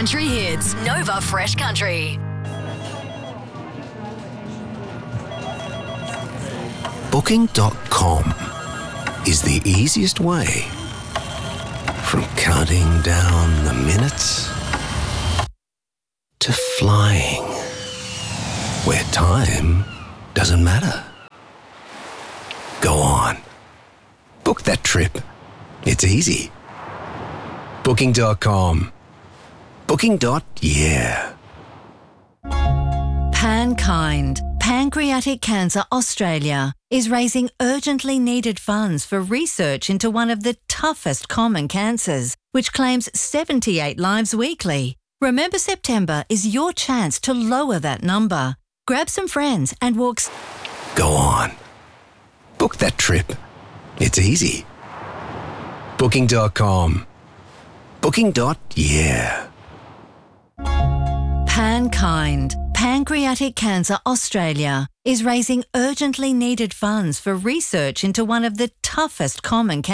country hits. Nova Fresh Country. Booking.com is the easiest way from counting down the minutes to flying where time doesn't matter. Go on. Book that trip. It's easy. Booking.com. Booking.yeah. PanKind, Pancreatic Cancer Australia, is raising urgently needed funds for research into one of the toughest common cancers, which claims 78 lives weekly. Remember, September is your chance to lower that number. Grab some friends and walk. Go on. Book that trip. It's easy. Booking.com. Booking.yeah. PanKind, Pancreatic Cancer Australia, is raising urgently needed funds for research into one of the toughest common cancers.